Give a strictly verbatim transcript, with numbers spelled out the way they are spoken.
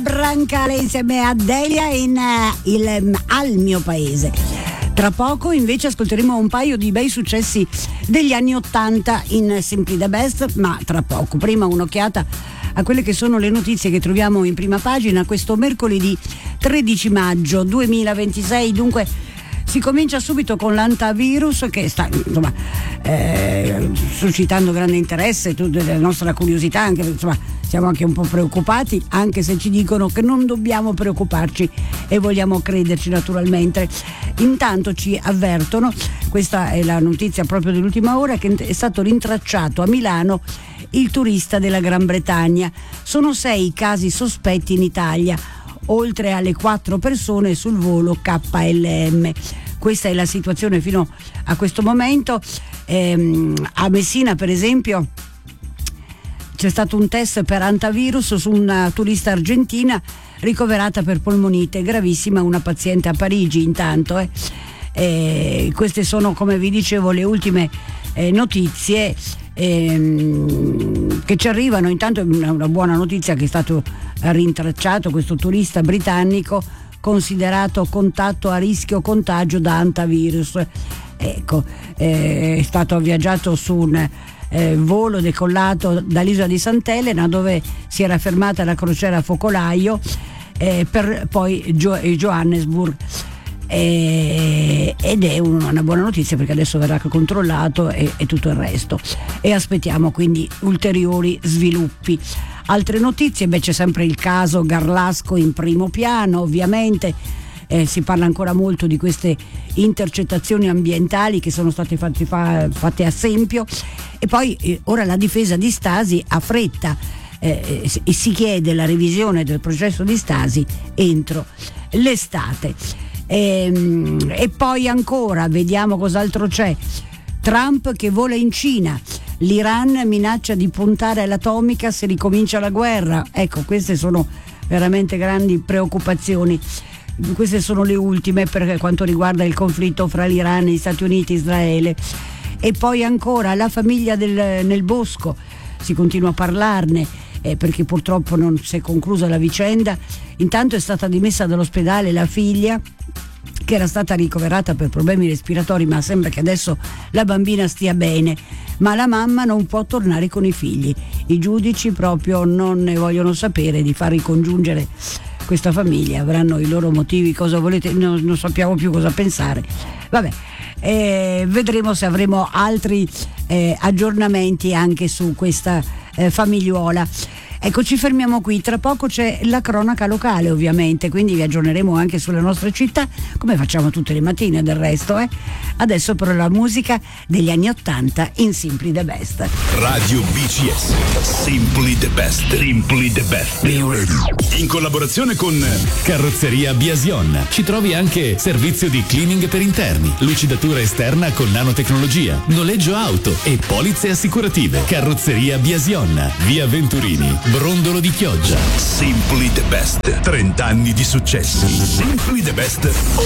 Brancale insieme a Delia in uh, il, Al mio paese. Tra poco invece ascolteremo un paio di bei successi degli anni ottanta in Simply the Best, ma tra poco. Prima un'occhiata a quelle che sono le notizie che troviamo in prima pagina questo mercoledì tredici maggio duemilaventisei. Dunque si comincia subito con l'antivirus che sta insomma eh, suscitando grande interesse, tutta la nostra curiosità, anche insomma siamo anche un po' preoccupati, anche se ci dicono che non dobbiamo preoccuparci e vogliamo crederci naturalmente. Intanto ci avvertono, questa è la notizia proprio dell'ultima ora, che è stato rintracciato a Milano il turista della Gran Bretagna. Sono sei i casi sospetti in Italia, oltre alle quattro persone sul volo K L M. Questa è la situazione fino a questo momento. Ehm, a Messina, per esempio, c'è stato un test per antivirus su una turista argentina ricoverata per polmonite gravissima, una paziente a Parigi intanto. Eh. Eh, queste sono, come vi dicevo, le ultime eh, notizie ehm, che ci arrivano. Intanto è una, una buona notizia che è stato rintracciato questo turista britannico considerato contatto a rischio contagio da antivirus. Ecco, eh, è stato viaggiato su un eh, volo decollato dall'isola di Sant'Elena, dove si era fermata la crociera Focolaio, eh, per poi Gio- Johannesburg. Eh, ed è una buona notizia perché adesso verrà controllato e, e tutto il resto, e aspettiamo quindi ulteriori sviluppi. Altre notizie, beh, c'è sempre il caso Garlasco in primo piano, ovviamente. Eh, si parla ancora molto di queste intercettazioni ambientali che sono state fatte, fa, fatte a Sempio, e poi eh, ora la difesa di Stasi ha fretta eh, e si chiede la revisione del processo di Stasi entro l'estate. E, e poi ancora vediamo cos'altro c'è. Trump che vola in Cina, l'Iran minaccia di puntare all'atomica se ricomincia la guerra. Ecco, queste sono veramente grandi preoccupazioni. Queste sono le ultime per quanto riguarda il conflitto fra l'Iran e gli Stati Uniti e Israele. E poi ancora la famiglia del, nel bosco, si continua a parlarne eh, perché purtroppo non si è conclusa la vicenda. Intanto è stata dimessa dall'ospedale la figlia, che era stata ricoverata per problemi respiratori, ma sembra che adesso la bambina stia bene, ma la mamma non può tornare con i figli. I giudici proprio non ne vogliono sapere di far ricongiungere questa famiglia, avranno i loro motivi, cosa volete, non, non sappiamo più cosa pensare. Vabbè, eh, vedremo se avremo altri eh, aggiornamenti anche su questa eh, famigliuola. Ecco, ci fermiamo qui, tra poco c'è la cronaca locale ovviamente, quindi vi aggiorneremo anche sulle nostre città, come facciamo tutte le mattine del resto. Eh? Adesso però la musica degli anni ottanta in Simply the Best. Radio B C S, Simply the Best. Simply the Best. Be ready. In collaborazione con Carrozzeria Biasion. Ci trovi anche servizio di cleaning per interni, lucidatura esterna con nanotecnologia, noleggio auto e polizze assicurative. Carrozzeria Biasion, via Venturini, Brondolo di Chioggia. Simply the Best. trenta anni di successi. Simply the Best.